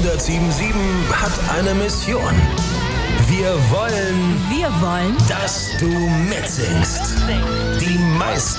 107.7 hat eine Mission. Wir wollen, dass du mitsingst. Die meisten